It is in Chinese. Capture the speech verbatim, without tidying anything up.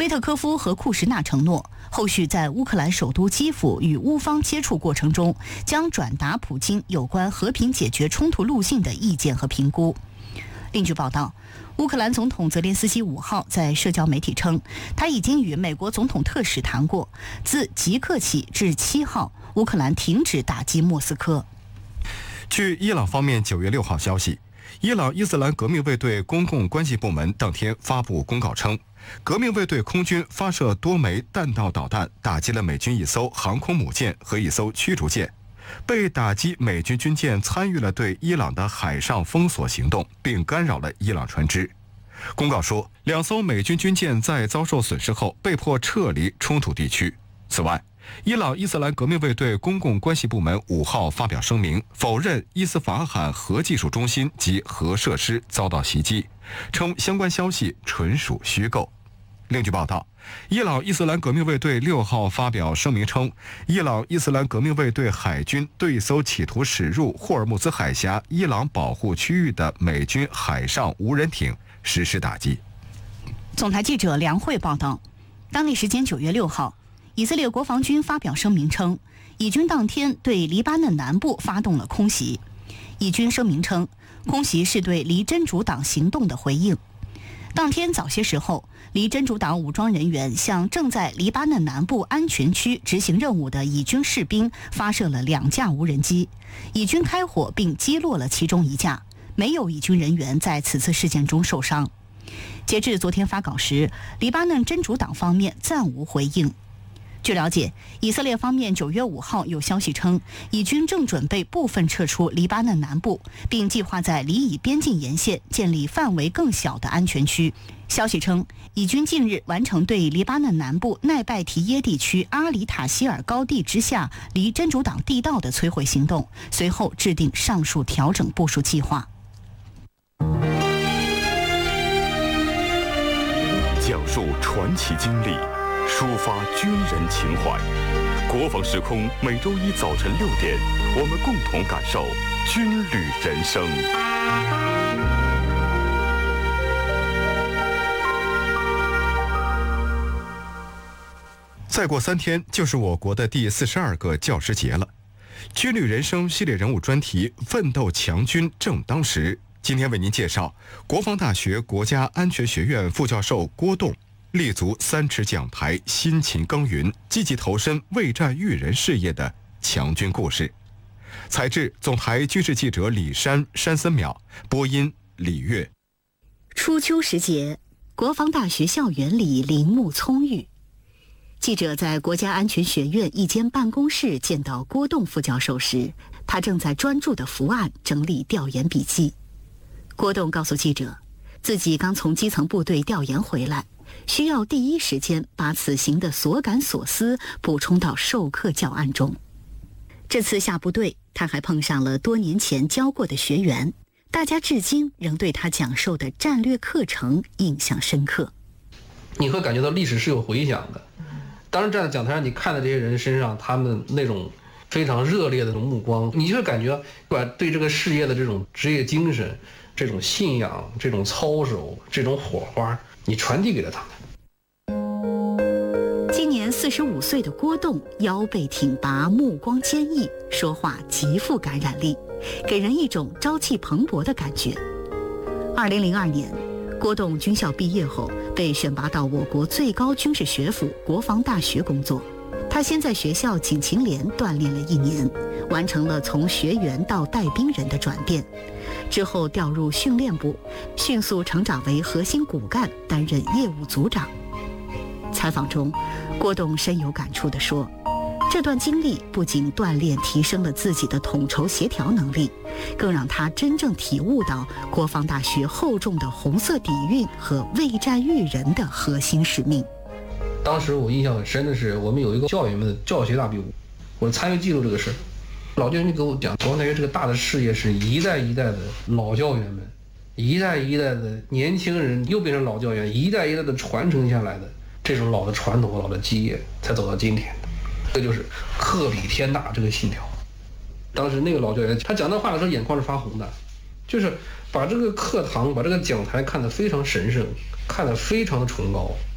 威特科夫和库什纳承诺，后续在乌克兰首都基辅与乌方接触过程中，将转达普京有关和平解决冲突路线的意见和评估。另据报道，乌克兰总统泽连斯基五号在社交媒体称，他已经与美国总统特使谈过，自即刻起至七号，乌克兰停止打击莫斯科。 据伊朗方面九月六号消息，伊朗伊斯兰革命卫队公共关系部门当天发布公告称，革命卫队空军发射多枚弹道导弹，打击了美军一艘航空母舰和一艘驱逐舰。被打击美军军舰参与了对伊朗的海上封锁行动，并干扰了伊朗船只。公告说，两艘美军军舰在遭受损失后被迫撤离冲突地区。此外，伊朗伊斯兰革命卫队公共关系部门五号发表声明，否认伊斯法罕核技术中心及核设施遭到袭击，称相关消息纯属虚构。另据报道，伊朗伊斯兰革命卫队六号发表声明称，伊朗伊斯兰革命卫队海军对一艘企图驶入霍尔木兹海峡伊朗保护区域的美军海上无人艇实施打击。 总台记者梁慧报道，当地时间九月六号，以色列国防军发表声明称，以军当天对黎巴嫩南部发动了空袭。以军声明称，空袭是对离真主党行动的回应。当天早些时候，离真主党武装人员向正在黎巴嫩南部安全区执行任务的以军士兵发射了两架无人机，以军开火并击落了其中一架，没有以军人员在此次事件中受伤。截至昨天发稿时，黎巴嫩真主党方面暂无回应。据了解，以色列方面九月五号有消息称，以军正准备部分撤出黎巴嫩南部，并计划在黎以边境沿线建立范围更小的安全区。消息称，以军近日完成对黎巴嫩南部奈拜提耶地区阿里塔希尔高地之下离真主党地道的摧毁行动，随后制定上述调整部署计划。 讲述传奇经历，抒发军人情怀。国防时空每周一早晨六点，我们共同感受军旅人生。 再过三天就是我国的第四十二个教师节了。军旅人生系列人物专题奋斗强军正当时，今天为您介绍国防大学国家安全学院副教授郭栋立足三尺讲台，辛勤耕耘，积极投身卫战育人事业的强军故事。采制总台军事记者李珊、山森淼，播音李月。 初秋时节，国防大学校园里林木葱郁。记者在国家安全学院一间办公室见到郭栋副教授时，他正在专注地伏案整理调研笔记。郭栋告诉记者，自己刚从基层部队调研回来，需要第一时间把此行的所感所思补充到授课教案中。这次下部队，他还碰上了多年前教过的学员，大家至今仍对他讲授的战略课程印象深刻。 你会感觉到历史是有回响的。当时站在讲台上，你看到这些人身上他们那种非常热烈的那种目光，你就会感觉把对这个事业的这种职业精神、这种信仰、这种操守、这种火花，你传递给了他们。今年四十五岁的郭栋腰背挺拔，目光坚毅，说话极富感染力，给人一种朝气蓬勃的感觉。二零零二年，郭栋军校毕业后被选拔到我国最高军事学府国防大学工作。他先在学校警勤连锻炼了一年，完成了从学员到带兵人的转变，之后调入训练部，迅速成长为核心骨干，担任业务组长。采访中，郭栋深有感触地说，这段经历不仅锻炼提升了自己的统筹协调能力，更让他真正体悟到国防大学厚重的红色底蕴和卫战育人的核心使命。 当时我印象很深的是，我们有一个教员们的教学大比武，我参与记录这个事。老教员就给我讲，国防大学这个大的事业是一代一代的老教员们，一代一代的年轻人又变成老教员，一代一代的传承下来的这种老的传统和老的基业，才走到今天。这就是课比天大这个信条。当时那个老教员他讲那话的时候眼眶是发红的，就是把这个课堂把这个讲台看得非常神圣，看得非常的崇高。